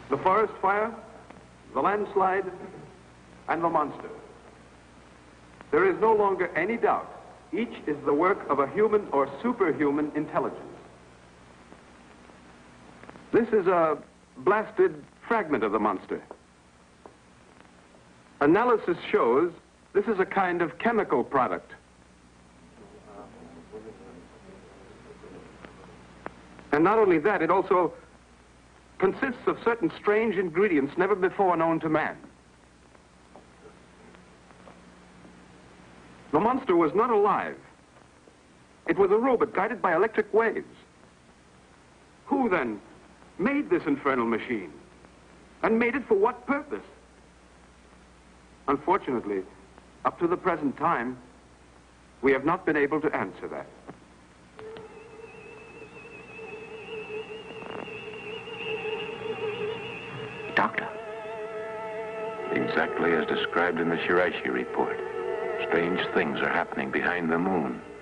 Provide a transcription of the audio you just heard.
The forest fire, the landslide, and the monster. There is no longer any doubt. Each is the work of a human or superhuman intelligence. This is a blasted fragment of the monster. Analysis shows this is a kind of chemical product. And not only that, it also consists of certain strange ingredients never before known to man. The monster was not alive. It was a robot guided by electric waves. Who, then, made this infernal machine? And made it for what purpose? Unfortunately, up to the present time, we have not been able to answer that. Doctor. Exactly as described in the Shiraishi report. Strange things are happening behind the moon.